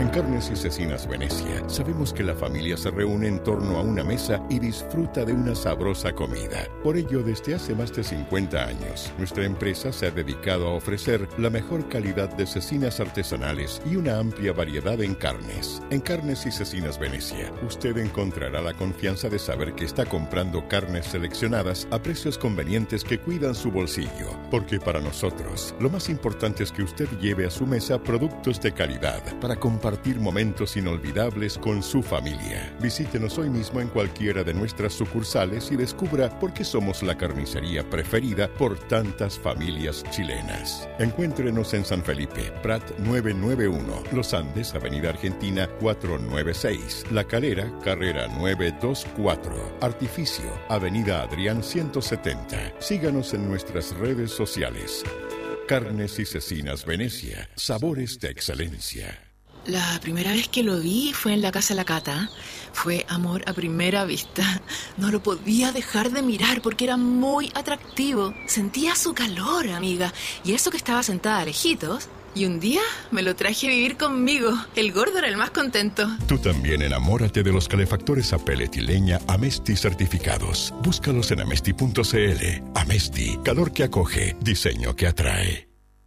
Carnes y Cecinas Venecia sabemos que la familia se reúne en torno a una mesa y disfruta de una sabrosa comida. Por ello, desde hace más de 50 años, nuestra empresa se ha dedicado a ofrecer la mejor calidad de cecinas artesanales y una amplia variedad en carnes. En Carnes y Cecinas Venecia, usted encontrará la confianza de saber que está comprando carnes seleccionadas a precios convenientes que cuidan su bolsillo. Porque para nosotros, lo más importante es que usted lleve a su mesa productos de calidad para compartir momentos inolvidables con su familia. Visítenos hoy mismo en cualquiera de nuestras sucursales y descubra por qué somos la carnicería preferida por tantas familias chilenas. Encuéntrenos en San Felipe, Prat 991, Los Andes, Avenida Argentina 496, La Calera, Carrera 924, Artificio, Avenida Adrián 170. Síganos en nuestras redes sociales. Carnes y Cecinas Venecia, sabores de excelencia. La primera vez que lo vi fue en la casa de la Cata. Fue amor a primera vista. No lo podía dejar de mirar porque era muy atractivo. Sentía su calor, amiga. Y eso que estaba sentada lejitos. Y un día me lo traje a vivir conmigo. El gordo era el más contento. Tú también enamórate de los calefactores a pellet y leña Amesti certificados. Búscalos en amesti.cl. Amesti, calor que acoge, diseño que atrae.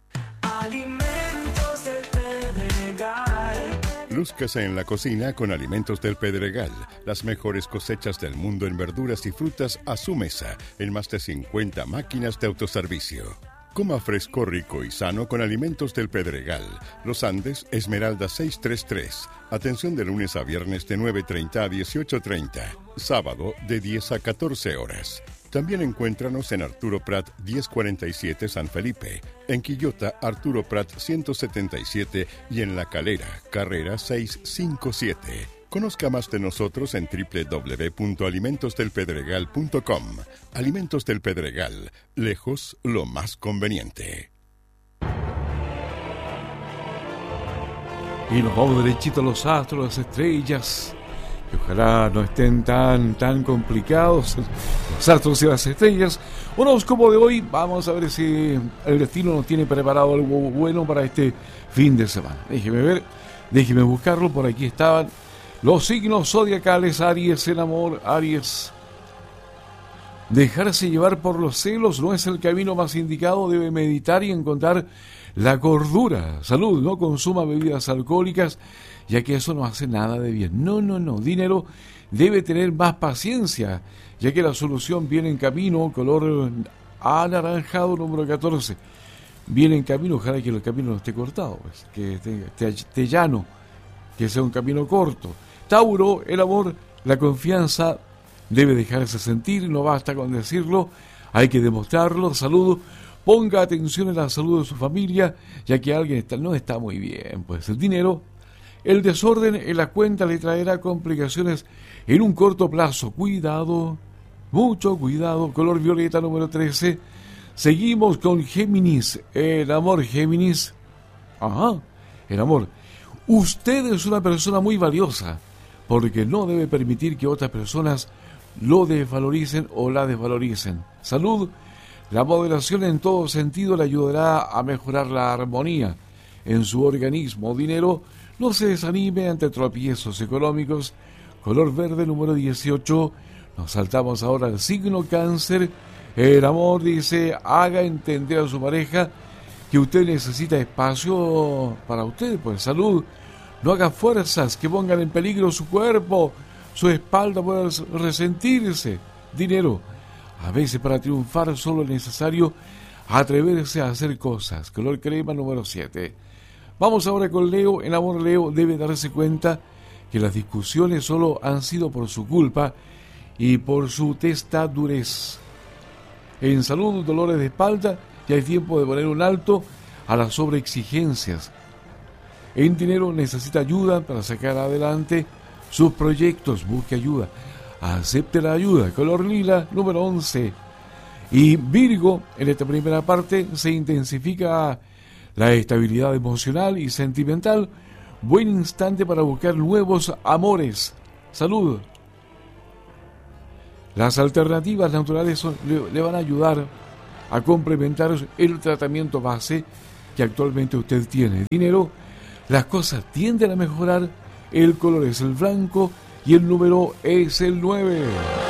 Lúzcase en la cocina con Alimentos del Pedregal. Las mejores cosechas del mundo en verduras y frutas a su mesa, en más de 50 máquinas de autoservicio. Coma fresco, rico y sano con Alimentos del Pedregal. Los Andes, Esmeralda 633. Atención de lunes a viernes de 9:30 a 18:30. Sábado de 10 a 14 horas. También encuéntranos en Arturo Prat 1047 San Felipe, en Quillota Arturo Prat 177 y en La Calera, Carrera 657. Conozca más de nosotros en www.alimentosdelpedregal.com. Alimentos del Pedregal, lejos lo más conveniente. Y nos vamos derechito a los astros, las estrellas. Que ojalá no estén tan complicados los astros y las estrellas. Horóscopo de hoy, vamos a ver si el destino nos tiene preparado algo bueno para este fin de semana. Déjeme ver, déjeme buscarlo, por aquí estaban los signos zodiacales. Aries, en amor, Aries. Dejarse llevar por los celos no es el camino más indicado, debe meditar y encontrar la cordura. Salud, no consuma bebidas alcohólicas, ya que eso no hace nada de bien. No. Dinero, debe tener más paciencia, ya que la solución viene en camino. Color anaranjado, número 14. Viene en camino, ojalá que el camino no esté cortado, pues, que esté llano, que sea un camino corto. Tauro, el amor, la confianza debe dejarse sentir, no basta con decirlo, hay que demostrarlo. Salud, ponga atención en la salud de su familia, ya que alguien no está muy bien. Pues el dinero, el desorden en la cuenta le traerá complicaciones en un corto plazo. Cuidado, mucho cuidado. Color violeta, número 13. Seguimos con Géminis. El amor, Géminis. El amor. Usted es una persona muy valiosa, porque no debe permitir que otras personas lo desvaloricen o la desvaloricen. Salud, la moderación en todo sentido le ayudará a mejorar la armonía en su organismo. Dinero, no se desanime ante tropiezos económicos. Color verde, número 18. Nos saltamos ahora al signo Cáncer. El amor, dice, haga entender a su pareja que usted necesita espacio para usted. Pues salud, no haga fuerzas que pongan en peligro su cuerpo, su espalda puede resentirse. Dinero, a veces para triunfar solo es necesario atreverse a hacer cosas. Color crema, número 7. Vamos ahora con Leo. El amor, Leo, debe darse cuenta que las discusiones solo han sido por su culpa y por su testadurez. En salud, dolores de espalda, ya es tiempo de poner un alto a las sobreexigencias. En dinero, necesita ayuda para sacar adelante sus proyectos. Busque ayuda, acepte la ayuda. Color lila, número 11. Y Virgo, en esta primera parte se intensifica la estabilidad emocional y sentimental. Buen instante para buscar nuevos amores. Salud. Las alternativas naturales le van a ayudar a complementar el tratamiento base que actualmente usted tiene. Dinero, las cosas tienden a mejorar, el color es el blanco y el número es el 9.